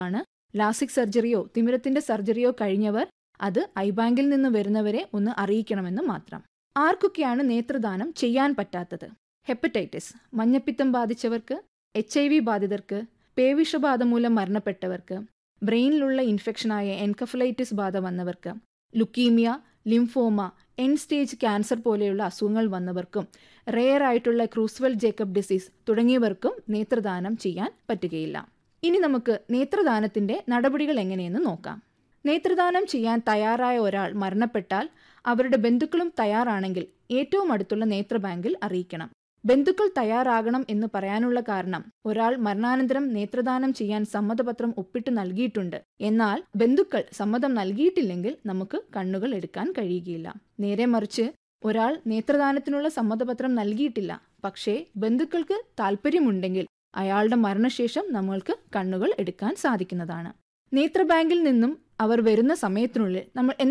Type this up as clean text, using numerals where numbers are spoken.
LASIK സർജറിയോ തിമിരത്തിന്റെ സർജറിയോ കഴിഞ്ഞവർ അത് I ബാങ്കിൽ നിന്ന് വരുന്നവരെ ഒന്ന് അറിയിക്കണമെന്ന് മാത്രം. ആർക്കൊക്കെയാണ് നേത്രദാനം ചെയ്യാൻ പറ്റാത്തത്? ഹെപ്പറ്റൈറ്റിസ്, മഞ്ഞപ്പിത്തം ബാധിച്ചവർക്ക്, HIV ബാധിതർക്ക്, പേവിഷബാധ മൂലം മരണപ്പെട്ടവർക്ക്, ബ്രെയിനിലുള്ള ഇൻഫെക്ഷനായ എൻകഫലൈറ്റിസ് ബാധ വന്നവർക്ക്, leukaemia, lymphoma, end stage cancer പോലെയുള്ള അസുഖങ്ങൾ വന്നവർക്കും, റെയർ ആയിട്ടുള്ള ക്രൂസ്വെൽ ജേക്കബ് ഡിസീസ് തുടങ്ങിയവർക്കും നേത്രദാനം ചെയ്യാൻ പറ്റുകയില്ല. ഇനി നമുക്ക് നേത്രദാനത്തിന്റെ നടപടികൾ എങ്ങനെയെന്ന് നോക്കാം. നേത്രദാനം ചെയ്യാൻ തയ്യാറായ ഒരാൾ മരണപ്പെട്ടാൽ അവരുടെ ബന്ധുക്കളും തയ്യാറാണെങ്കിൽ ഏറ്റവും അടുത്തുള്ള നേത്രബാങ്കിൽ അറിയിക്കണം. ബന്ധുക്കൾ തയ്യാറാകണം എന്ന് പറയാനുള്ള കാരണം, ഒരാൾ മരണാനന്തരം നേത്രദാനം ചെയ്യാൻ സമ്മതപത്രം ഒപ്പിട്ട് നൽകിയിട്ടുണ്ട്, എന്നാൽ ബന്ധുക്കൾ സമ്മതം നൽകിയിട്ടില്ലെങ്കിൽ നമുക്ക് കണ്ണുകൾ എടുക്കാൻ കഴിയുകയില്ല. നേരെ മറിച്ച് ഒരാൾ നേത്രദാനത്തിനുള്ള സമ്മതപത്രം നൽകിയിട്ടില്ല, പക്ഷേ ബന്ധുക്കൾക്ക് താല്പര്യമുണ്ടെങ്കിൽ അയാളുടെ മരണശേഷം നമ്മൾക്ക് കണ്ണുകൾ എടുക്കാൻ സാധിക്കുന്നതാണ്. നേത്രബാങ്കിൽ നിന്നും അവർ വരുന്ന സമയത്തിനുള്ളിൽ നമ്മൾ